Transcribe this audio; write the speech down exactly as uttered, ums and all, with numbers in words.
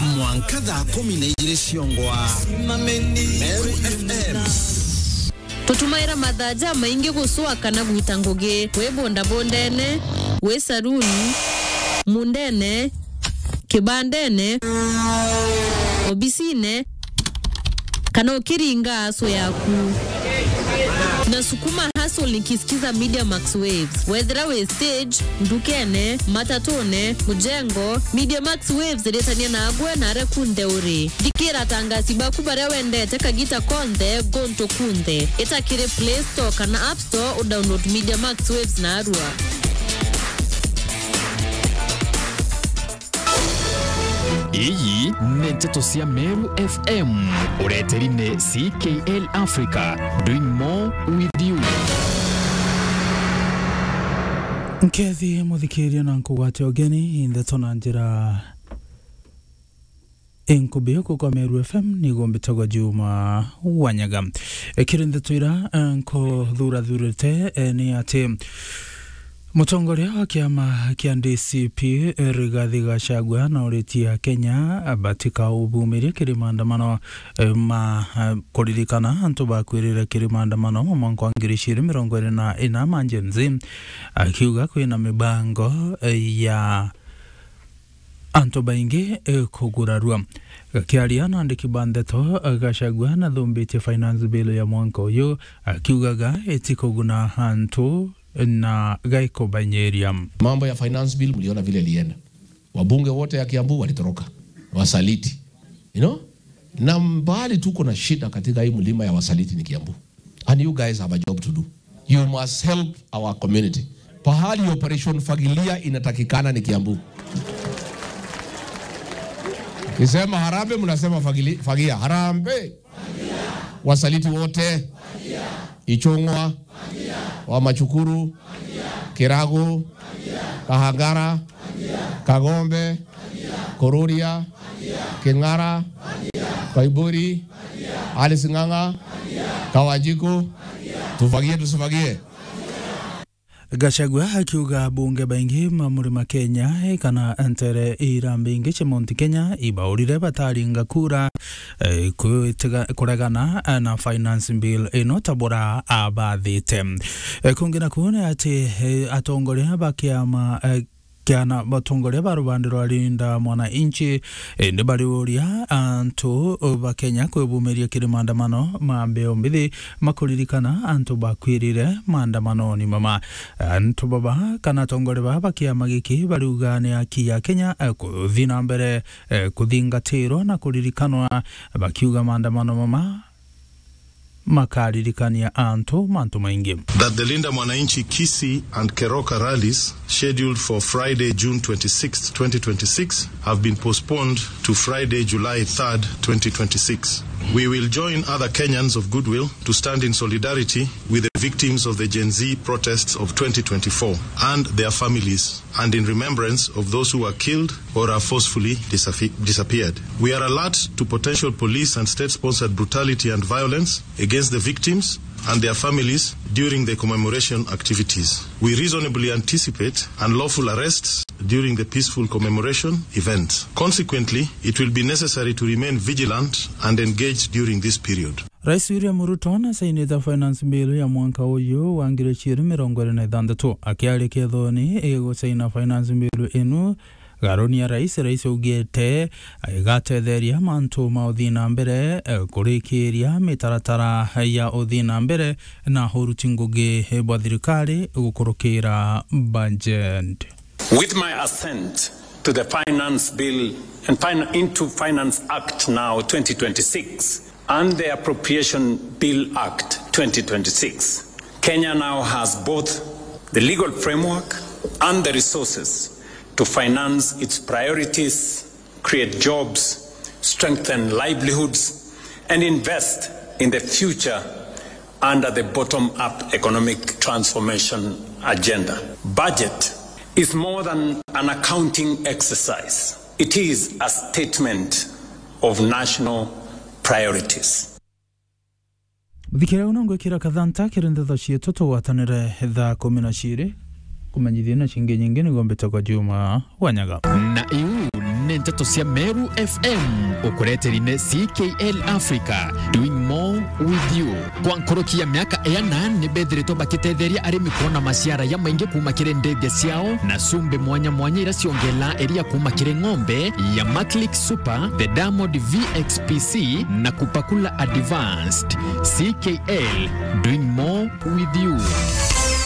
mwankadha kumi na igiri ciongwa Meru F M. Tutumaira madhaja maingi gusua kana gwita ngugi we bonda bondene we saruni mundene kibandene obisine kana ukiringa aso yaku na sukuma hustle nikisikiza Media Max Waves whether we stage ndukene matatone mujengo Media Max Waves retania na agwe na rekunde uri dikira tangasi bakubare wende teka gita konde gonto kunde eta kire Play Store kana App Store o download Media Max Waves na arua. Iyi nenteto cia Meru F M ureterine C K L Africa, doing more with you. Nkethi muthikiria na nkugwate ogeni indeto na njira enkubio kwa Meru F M ni gombitagwa Juma Wanyaga. Ekirindeto ira nko dhura dhurete ni ati Mutongoria wa kiama kia D C P Rigathi Gachagua na uretia Kenya batika ubumiri kiri maandamano ma kuririkana antu bakwirira kiri maandamano mu mwaka wa ngiri igiri mirongo iri na ina manjenzi akiuga kwina mibango ya antu baingi kugurarua kiaria na andiki bandeto Gachagua na thumbite finance bill ya mwaka uyu akiugaga etikoguna antu na Gaiko Banyeria. Mambo ya finance bill mliona vile lienda. Wabunge wote ya Kiambu walitoroka. Wasaliti. You know? Na mbali tuko na shida katika hii mlima ya wasaliti ni Kiambu. And you guys have a job to do. You must help our community. Pahali operation Fagilia inatakikana ni Kiambu. Kisema harambe mnasema fagili, fagia. Harambe. Fagia. Wasaliti wote. Fagia. Ichongwa. Fagia. Wa Machukuru, Kirago, Kahagara, Kagombe, Kororia, Kingara, Kaiburi, Alisinganga, Kawajiko, tufagie tusifagie. Gachagua akiuga bunge baingi mamurima Kenya kana antere irambingi chemonti Kenya ibaurire bataringa kura eh, kuregana na finance bill ino tabora abathite eh, kungina kuone ati eh, atongoria bakiama eh, kiana batongoria barubandiro alinda mwana inchi e, ndi bariuria antu ba Kenya kwebumeria kiri maandamano mambeo mbithi makuririkana antu bakwirire maandamano ni mama antu baba kana tongore baba kiama giki barugane akia Kenya kuthina mbere kuthingatiro na kuririkanwa bakiuga maandamano mama makaririkania antu mantu maingi. That the Linda Mwananchi Kisii and Keroka rallies scheduled for Friday, June twenty-sixth, twenty twenty-six have been postponed to Friday, July third, twenty twenty-six. We will join other Kenyans of goodwill to stand in solidarity with the victims of the Gen Z protests of twenty twenty-four and their families, and in remembrance of those who were killed or are forcefully disappeared. We are alert to potential police and state-sponsored brutality and violence against the victims and their families during the commemoration activities. We reasonably anticipate unlawful arrests during the peaceful commemoration event. Consequently, it will be necessary to remain vigilant and engaged during this period. Rais William Ruto na sainita finance bill ya mwaka uyu wa ngiri igiri mirongo iri na ithandatu akiarikia thoni ego saina finance bill inu Garonia rais rais ugete igatetheria mantu ma uthina mbere kurikiria mitaratara ya uthina mbere na huruti ngugi bwa thirikari gukurukira budget. With my assent to the finance bill and fin into Finance Act now twenty twenty-six and the Appropriation Bill Act twenty twenty-six, Kenya now has both the legal framework and the resources to finance its priorities, create jobs, strengthen livelihoods, and invest in the future under the bottom-up economic transformation agenda. Budget is more than an accounting exercise. It is a statement of national priorities. Muthikira unongo kira kathanta kirende thashie toto watanire tha kumi na ciri kumanyithia na cingi nyingi ni gombeta kwa Juma Wanyaga na iu nentato cia Meru F M ukureterine C K L Africa, doing more with you. Kwa nkorokia miaka ena ni bedhirito bakitetheria arimi kuona masiara ya maingi kuma kire ndege ciao na sumbe mwanya mwanya ira ciongela eria kuma kire ng'ombe ya Maclick Super, the Diamond V X P C na kupakula Advanced. C K L, doing more with you.